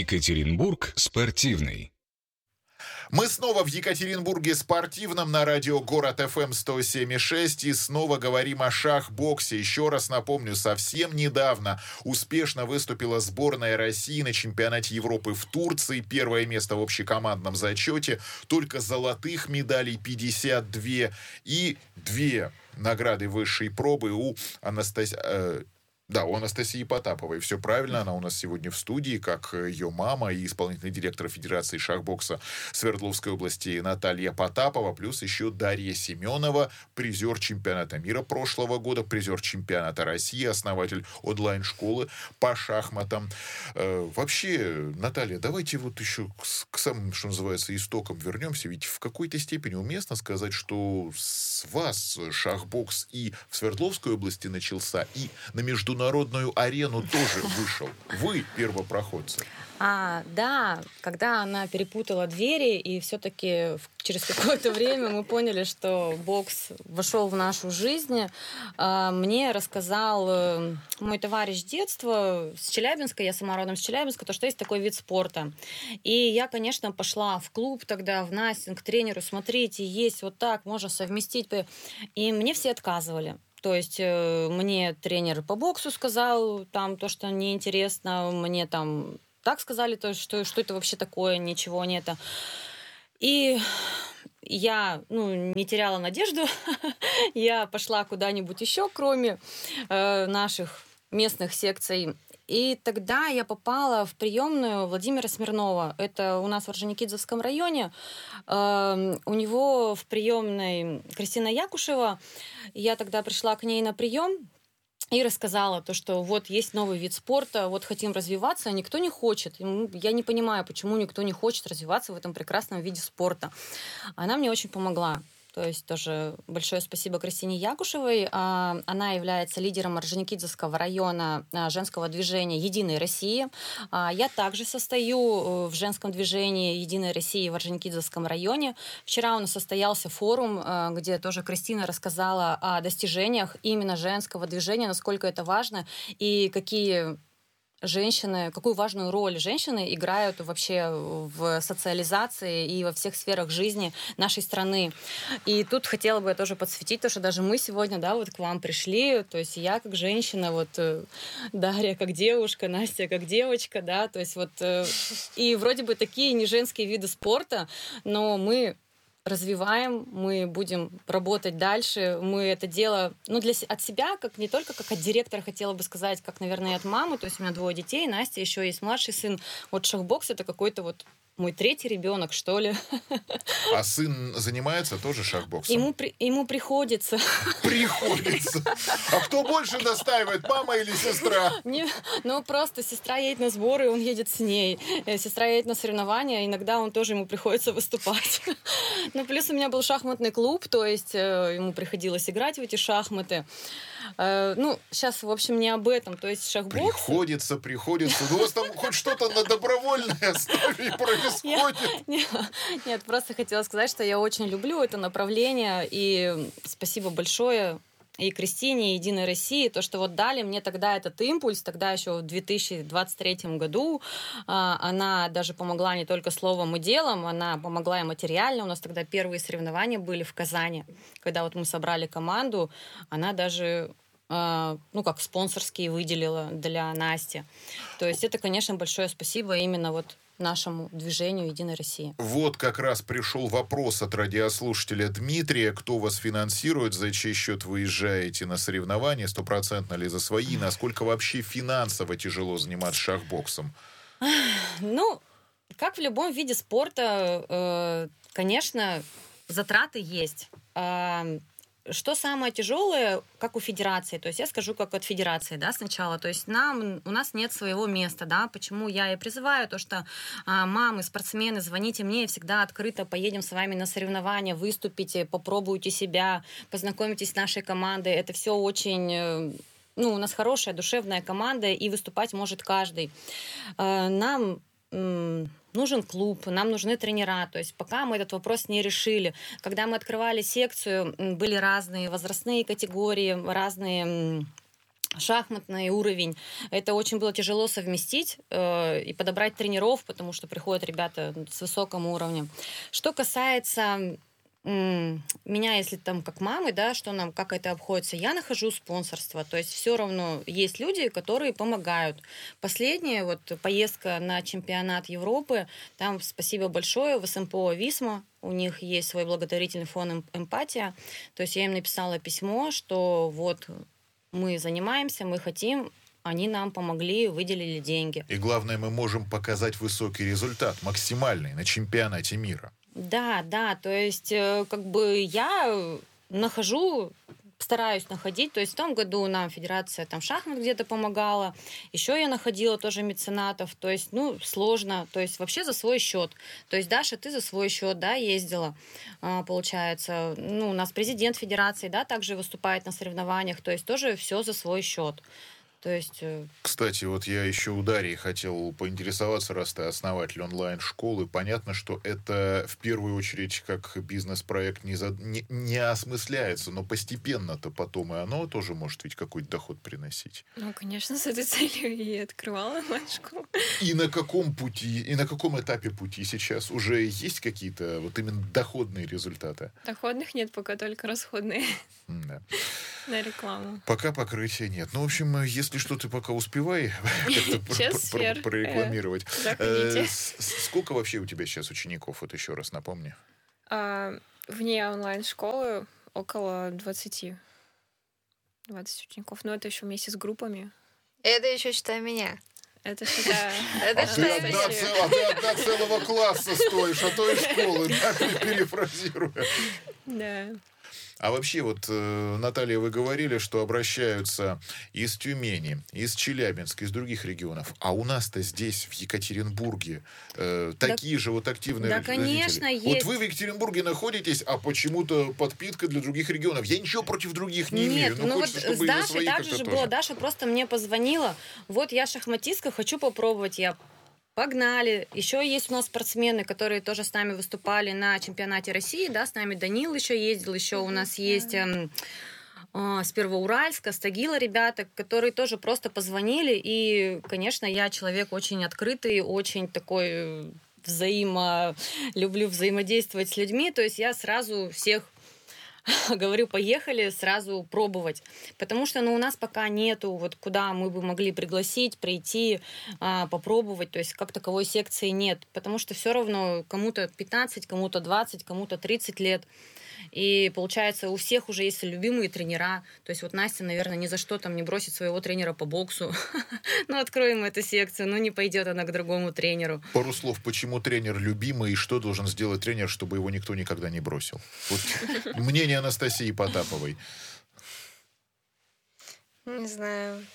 Екатеринбург спортивный. Мы снова в Екатеринбурге спортивном на радио Город ФМ 107,6 и снова говорим о шахбоксе. Еще раз напомню, совсем недавно успешно выступила сборная России на чемпионате Европы в Турции. Первое место в общекомандном зачете. Только золотых медалей 52 и 2 награды высшей пробы у у Анастасии Потаповой. Все правильно, она у нас сегодня в студии, как ее мама и исполнительный директор Федерации шахбокса Свердловской области Наталья Потапова, плюс еще Дарья Семенова, призер чемпионата мира прошлого года, призер чемпионата России, основатель онлайн-школы по шахматам. Вообще, Наталья, давайте вот еще к самым, что называется, истокам вернемся, ведь в какой-то степени уместно сказать, что с вас шахбокс и в Свердловской области начался, и на международную арену тоже вышел. Вы первопроходцы. Да, когда она перепутала двери, и все-таки через какое-то время мы поняли, что бокс вошел в нашу жизнь, мне рассказал мой товарищ детства с Челябинска, я сама родом с Челябинска, то, что есть такой вид спорта. И я, конечно, пошла в клуб тогда, в Настинг, к тренеру, смотрите, есть вот так, можно совместить. И мне все отказывали. То есть мне тренер по боксу сказал там то, что неинтересно, мне там так сказали, то, что это вообще такое, ничего нет. И я не теряла надежду, я пошла куда-нибудь еще, кроме наших местных секций. И тогда я попала в приемную Владимира Смирнова. Это у нас в Орджоникидзевском районе. У него в приемной Кристина Якушева. Я тогда пришла к ней на прием и рассказала то, что вот есть новый вид спорта, вот хотим развиваться, а никто не хочет. Я не понимаю, почему никто не хочет развиваться в этом прекрасном виде спорта. Она мне очень помогла. То есть тоже большое спасибо Кристине Якушевой. Она является лидером Орджоникидзевского района женского движения «Единой России». Я также состою в женском движении «Единой России» в Орджоникидзевском районе. Вчера у нас состоялся форум, где тоже Кристина рассказала о достижениях именно женского движения, насколько это важно и какую важную роль женщины играют вообще в социализации и во всех сферах жизни нашей страны. И тут хотела бы я тоже подсветить то, что даже мы сегодня, к вам пришли, то есть я как женщина, Дарья как девушка, Настя как девочка, то есть и вроде бы такие не женские виды спорта, но мы развиваем, мы будем работать дальше. Мы это дело от себя, не только как от директора, хотела бы сказать, как, наверное, и от мамы. То есть у меня 2 детей, Настя, еще есть младший сын. Шахбокс — это какой-то мой 3-й ребенок, что ли. А сын занимается тоже шахбоксом? Ему приходится. Приходится? А кто больше настаивает, мама или сестра? Просто сестра едет на сборы, он едет с ней. Сестра едет на соревнования, иногда ему приходится выступать. Плюс у меня был шахматный клуб, то есть ему приходилось играть в эти шахматы. Сейчас, в общем, не об этом. То есть шахбокс... Приходится. У вас там хоть что-то на добровольной основе происходит? Нет, просто хотела сказать, что я очень люблю это направление. И спасибо большое и Кристине, и Единой России, то, что дали мне тогда этот импульс, тогда еще в 2023 году. Она даже помогла не только словом и делом, она помогла и материально. У нас тогда первые соревнования были в Казани. Когда мы собрали команду, она даже как спонсорские выделила для Насти. То есть это, конечно, большое спасибо именно нашему движению «Единой России». Вот как раз пришел вопрос от радиослушателя Дмитрия. Кто вас финансирует? За чей счет вы езжаете на соревнования? 100% ли за свои? Насколько вообще финансово тяжело заниматься шахбоксом? Как в любом виде спорта, конечно, затраты есть. Что самое тяжелое, как у федерации, то есть я скажу, как от федерации, сначала, то есть у нас нет своего места, почему я и призываю, то что мамы, спортсмены, звоните мне, я всегда открыто поедем с вами на соревнования, выступите, попробуйте себя, познакомитесь с нашей командой, это все очень... у нас хорошая душевная команда, и выступать может каждый. Нам нужен клуб, нам нужны тренера. То есть пока мы этот вопрос не решили. Когда мы открывали секцию, были разные возрастные категории, разные шахматный уровень. Это очень было тяжело совместить и подобрать тренеров, потому что приходят ребята с высоким уровнем. Что касается меня, если там как мамы, да, что нам, как это обходится, я нахожу спонсорство, то есть все равно есть люди, которые помогают. Последняя вот поездка на чемпионат Европы, там спасибо большое в СМПО «Висма», у них есть свой благотворительный фонд «Эмпатия», то есть я им написала письмо, что вот мы занимаемся, мы хотим, они нам помогли, выделили деньги. И главное, мы можем показать высокий результат, максимальный, на чемпионате мира. Да, то есть как бы я стараюсь находить, то есть в том году нам Федерация там шахмат где-то помогала, еще я находила тоже меценатов, то есть, сложно, то есть вообще за свой счет. То есть, Даша, ты за свой счет, да, ездила, получается, у нас президент Федерации, да, также выступает на соревнованиях, то есть тоже все за свой счет. То есть... Кстати, вот я еще у Дарьи хотел поинтересоваться, раз ты основатель онлайн-школы. Понятно, что это в первую очередь как бизнес-проект не осмысляется, но постепенно-то потом и оно тоже может ведь какой-то доход приносить. Конечно, с этой целью и открывала онлайн-школу. И на каком пути, и на каком этапе пути сейчас? Уже есть какие-то вот именно доходные результаты? Доходных нет, пока только расходные. Да. На рекламу. Пока покрытия нет. В общем, если что, ты пока успевай как-то прорекламировать. Сколько вообще у тебя сейчас учеников? Вот еще раз напомни. Вне онлайн-школы около 20 учеников. Но это еще вместе с группами. Это еще считай меня. Это считай... А ты одна целого класса стоишь, а то и школы, перефразируя. Да. А вообще, вот, Наталья, вы говорили, что обращаются из Тюмени, из Челябинска, из других регионов. А у нас-то здесь, в Екатеринбурге, такие же вот активные родители. Конечно, есть. Вот вы в Екатеринбурге находитесь, а почему-то подпитка для других регионов. Я ничего против других не имею. Нет, хочется, вот с Дашей так же было. Даша просто мне позвонила. Вот я шахматистка, хочу попробовать. Я погнали. Еще есть у нас спортсмены, которые тоже с нами выступали на чемпионате России. Да, с нами Данил еще ездил. Еще у нас есть с Первоуральска, с Тагила ребята, которые тоже просто позвонили. И, конечно, я человек очень открытый, очень такой люблю взаимодействовать с людьми. То есть я сразу всех говорю, поехали сразу пробовать. Потому что у нас пока нету, вот куда мы бы могли пригласить, прийти, попробовать. То есть как таковой секции нет. Потому что все равно кому-то 15, кому-то 20, кому-то 30 лет. И получается, у всех уже есть любимые тренера. То есть вот Настя, наверное, ни за что там не бросит своего тренера по боксу. Откроем эту секцию, не пойдет она к другому тренеру. Пару слов, почему тренер любимый и что должен сделать тренер, чтобы его никто никогда не бросил? Вот мнение Анастасии Потаповой. Не знаю.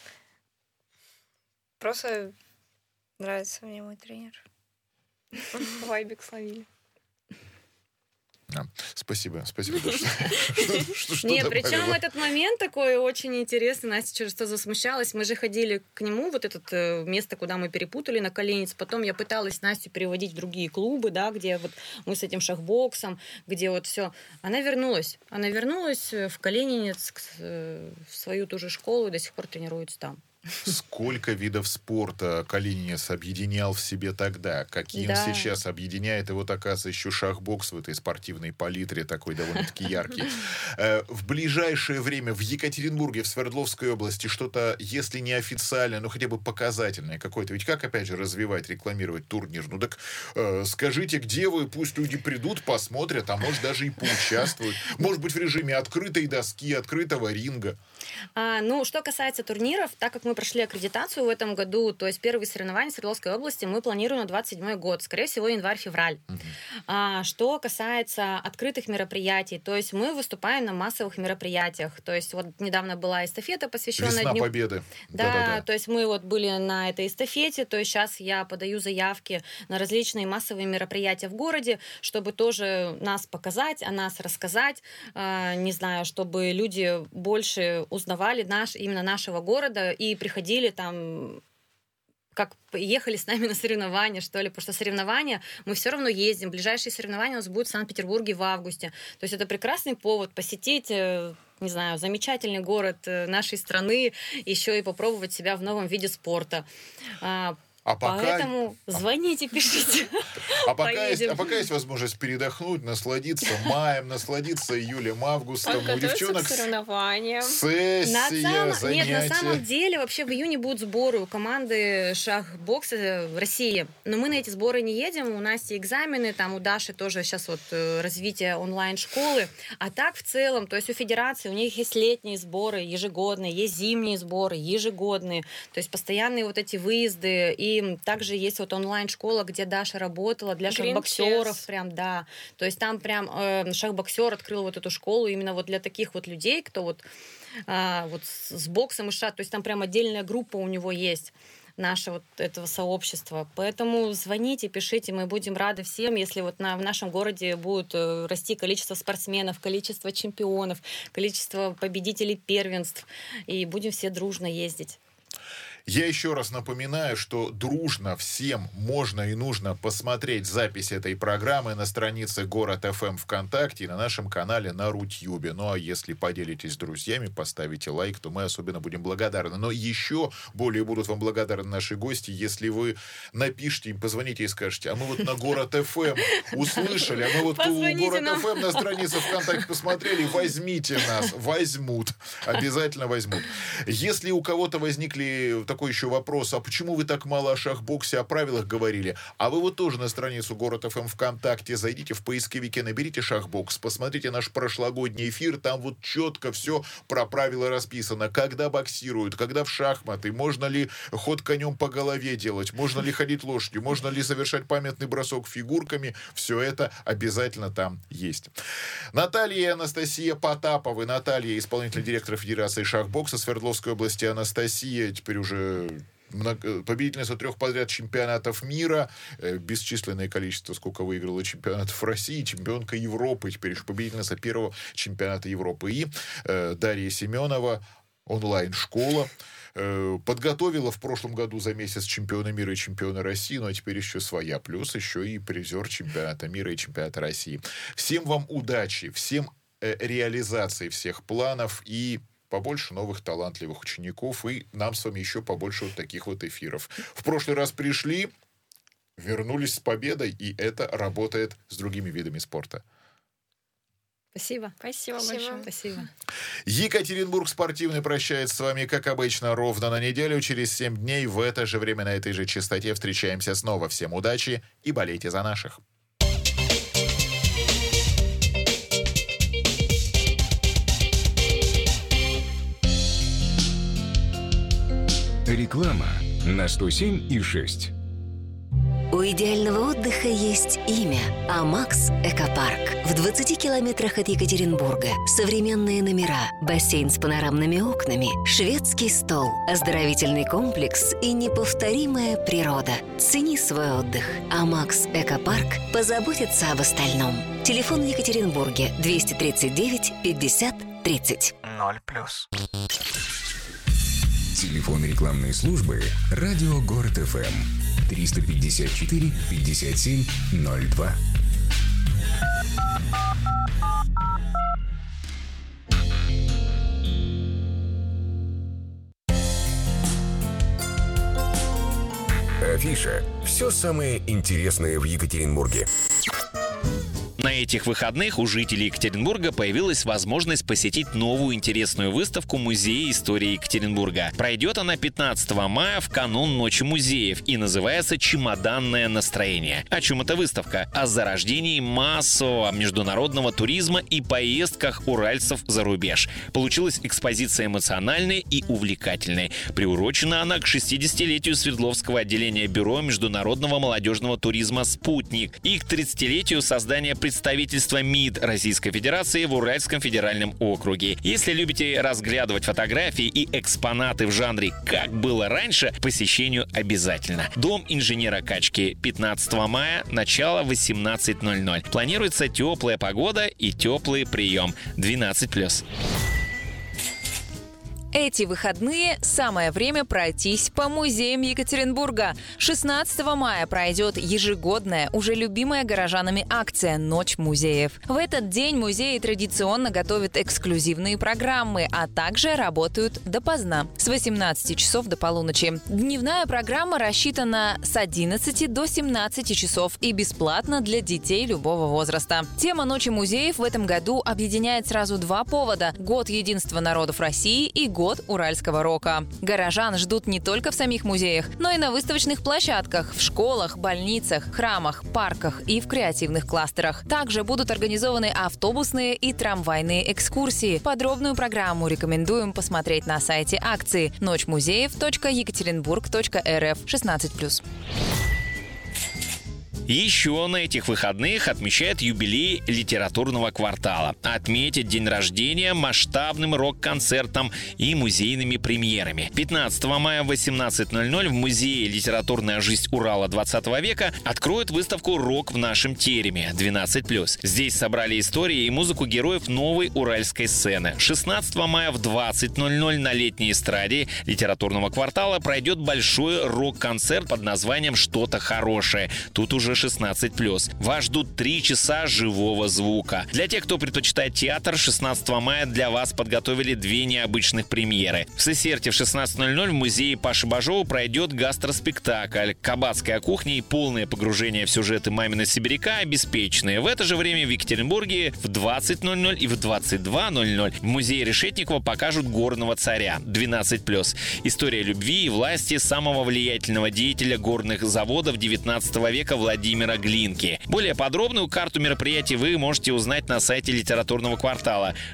Просто нравится мне мой тренер. Вайбик словили. Спасибо, что Нет, причем этот момент такой очень интересный. Настя через что засмущалась. Мы же ходили к нему, вот это место, куда мы перепутали на Калининец. Потом я пыталась Настю переводить в другие клубы, да, где вот мы с этим шахбоксом, где вот все. Она вернулась в Калининец, в свою ту же школу, и до сих пор тренируется там. Сколько видов спорта Калининец объединял в себе тогда, каким сейчас объединяет, и вот, оказывается, еще шахбокс в этой спортивной палитре, такой довольно-таки яркий. В ближайшее время в Екатеринбурге, в Свердловской области, что-то, если не официальное, хотя бы показательное какое-то. Ведь как, опять же, развивать, рекламировать турнир? Так скажите, где вы, пусть люди придут, посмотрят, а может даже и поучаствуют. Может быть, в режиме открытой доски, открытого ринга. Что касается турниров, так как мы прошли аккредитацию в этом году, то есть первые соревнования в Свердловской области мы планируем на 27 год, скорее всего, январь-февраль. Что касается открытых мероприятий, то есть мы выступаем на массовых мероприятиях. То есть вот недавно была эстафета, посвященная Весна Дню Победы. Да, то есть мы вот были на этой эстафете, то есть сейчас я подаю заявки на различные массовые мероприятия в городе, чтобы тоже нас показать, о нас рассказать, не знаю, чтобы люди больше узнавали именно нашего города и приходили там, как ехали с нами на соревнования, что ли, потому что соревнования мы все равно ездим. Ближайшие соревнования у нас будут в Санкт-Петербурге в августе. То есть это прекрасный повод посетить не знаю, замечательный город нашей страны, еще и попробовать себя в новом виде спорта. Поэтому звоните, пишите. А пока есть возможность передохнуть, насладиться маем, насладиться июлем, августом. У девчонок соревнования. Сессия, занятия. Нет, на самом деле вообще в июне будут сборы у команды шах-бокса в России. Но мы на эти сборы не едем. У Насти экзамены, там у Даши тоже сейчас вот развитие онлайн-школы. А так в целом, то есть у федерации у них есть летние сборы ежегодные, есть зимние сборы ежегодные. То есть постоянные вот эти выезды. И также есть вот онлайн-школа, где Даша работала для шахбоксеров. Прям, да. То есть там прям шахбоксер открыл вот эту школу именно вот для таких вот людей, кто вот с боксом и шах. То есть там прям отдельная группа у него есть. Наше вот этого сообщества. Поэтому звоните, пишите, мы будем рады всем, если вот в нашем городе будет расти количество спортсменов, количество чемпионов, количество победителей первенств, и будем все дружно ездить. Я еще раз напоминаю, что дружно всем можно и нужно посмотреть запись этой программы на странице Город ФМ ВКонтакте и на нашем канале на Рутьюбе. Ну а если поделитесь с друзьями, поставите лайк, то мы особенно будем благодарны. Но еще более будут вам благодарны наши гости, если вы напишите им, позвоните и скажете: а мы вот на Город ФМ услышали, а мы вот у Город ФМ на странице ВКонтакте посмотрели, возьмите нас, возьмут, обязательно возьмут. Если у кого-то возникли такой еще вопрос: а почему вы так мало о шахбоксе, о правилах говорили? А вы вот тоже на страницу Город ФМ ВКонтакте зайдите, в поисковике наберите шахбокс, посмотрите наш прошлогодний эфир, там вот четко все про правила расписано. Когда боксируют, когда в шахматы, можно ли ход конем по голове делать, можно ли ходить лошадью, можно ли совершать памятный бросок фигурками, все это обязательно там есть. Наталья и Анастасия Потаповы. Наталья, исполнительный директор Федерации шахбокса Свердловской области, Анастасия, теперь уже победительница 3 подряд чемпионатов мира, бесчисленное количество, сколько выиграла чемпионатов России, чемпионка Европы, теперь еще победительница 1-го чемпионата Европы. И Дарья Семенова, онлайн-школа, подготовила в прошлом году за месяц чемпиона мира и чемпиона России, ну а теперь еще своя, плюс еще и призер чемпионата мира и чемпионата России. Всем вам удачи, всем реализации всех планов и побольше новых талантливых учеников, и нам с вами еще побольше вот таких вот эфиров. В прошлый раз пришли, вернулись с победой, и это работает с другими видами спорта. Спасибо. Спасибо большое. Спасибо. Екатеринбург спортивный прощается с вами, как обычно, ровно на неделю. Через 7 дней в это же время на этой же частоте встречаемся снова. Всем удачи и болейте за наших. Реклама на 107,6. У идеального отдыха есть имя – Амакс Экопарк. В 20 километрах от Екатеринбурга современные номера, бассейн с панорамными окнами, шведский стол, оздоровительный комплекс и неповторимая природа. Цени свой отдых. Амакс Экопарк позаботится об остальном. Телефон в Екатеринбурге 239 50 30. 0+. Телефон рекламной службы «Радио Город ФМ» 354 57 02. Афиша. Все самое интересное в Екатеринбурге. На этих выходных у жителей Екатеринбурга появилась возможность посетить новую интересную выставку Музея истории Екатеринбурга. Пройдет она 15 мая в канун Ночи музеев и называется «Чемоданное настроение». О чем эта выставка? О зарождении массового международного туризма и поездках уральцев за рубеж. Получилась экспозиция эмоциональная и увлекательная. Приурочена она к 60-летию Свердловского отделения Бюро международного молодежного туризма «Спутник» и к 30-летию создания представительства МИД Российской Федерации в Уральском федеральном округе. Если любите разглядывать фотографии и экспонаты в жанре «Как было раньше», к посещению обязательно. Дом инженера Качки, 15 мая, начало 18:00. Планируется теплая погода и теплый прием. 12+. Эти выходные самое время пройтись по музеям Екатеринбурга. 16 мая пройдет ежегодная, уже любимая горожанами акция «Ночь музеев». В этот день музеи традиционно готовят эксклюзивные программы, а также работают допоздна, с 18 часов до полуночи. Дневная программа рассчитана с 11 до 17 часов и бесплатна для детей любого возраста. Тема «Ночи музеев» в этом году объединяет сразу два повода – Год единства народов России и Год уральского рока. Горожан ждут не только в самих музеях, но и на выставочных площадках, в школах, больницах, храмах, парках и в креативных кластерах. Также будут организованы автобусные и трамвайные экскурсии. Подробную программу рекомендуем посмотреть на сайте акции ночмузеев.екатеринбург.рф 16+. Еще на этих выходных отмечают юбилей литературного квартала. Отметить день рождения масштабным рок-концертом и музейными премьерами. 15 мая в 18:00 в Музее «Литературная жизнь Урала 20 века» откроют выставку «Рок в нашем тереме» 12+. Здесь собрали истории и музыку героев новой уральской сцены. 16 мая в 20:00 на летней эстраде литературного квартала пройдет большой рок-концерт под названием «Что-то хорошее». Тут уже 16+. Вас ждут 3 часа живого звука. Для тех, кто предпочитает театр, 16 мая для вас подготовили 2 необычных премьеры. В Сесерте в 16:00 в музее Паши Бажова пройдет гастроспектакль «Кабацкая кухня» и полное погружение в сюжеты «Мамина сибиряка» обеспечены. В это же время в Екатеринбурге в 20:00 и в 22:00 в музее Решетникова покажут «Горного царя» 12+. История любви и власти самого влиятельного деятеля горных заводов 19 века Владимира Глинки. Более подробную карту мероприятий вы можете узнать на сайте литературного квартала.